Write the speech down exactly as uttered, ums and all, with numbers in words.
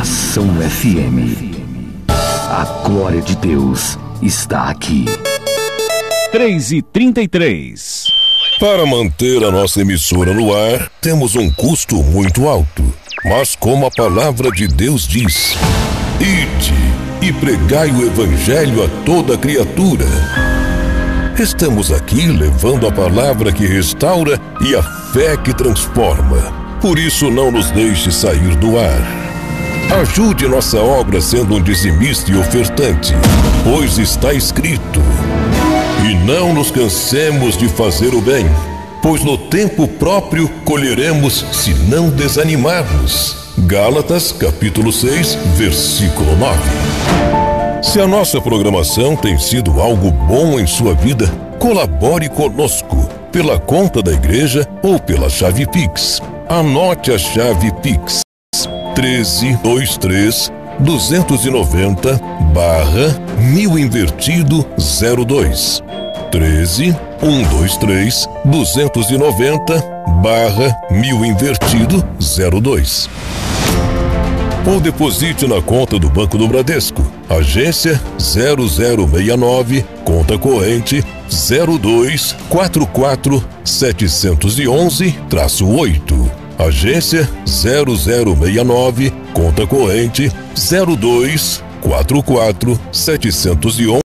Ação F M. A glória de Deus está aqui. três e trinta e três. Para manter a nossa emissora no ar, temos um custo muito alto. Mas como a palavra de Deus diz: ide e pregai o evangelho a toda criatura. Estamos aqui levando a palavra que restaura e a fé que transforma. Por isso não nos deixe sair do ar. Ajude nossa obra sendo um dizimista e ofertante, pois está escrito: e não nos cansemos de fazer o bem, pois no tempo próprio colheremos se não desanimarmos. Gálatas capítulo seis, versículo nove. Se a nossa programação tem sido algo bom em sua vida, colabore conosco pela conta da igreja ou pela chave Pix. Anote a chave Pix: treze vinte e três, duzentos e noventa, barra mil invertido zero dois. treze, cento e vinte e três, duzentos e noventa, barra mil invertido zero dois. Ou deposite na conta do Banco do Bradesco, agência zero zero seis nove, conta corrente zero dois quatro quatro sete um um oito. Agência zero zero seis nove, conta corrente zero dois quatro quatro sete um um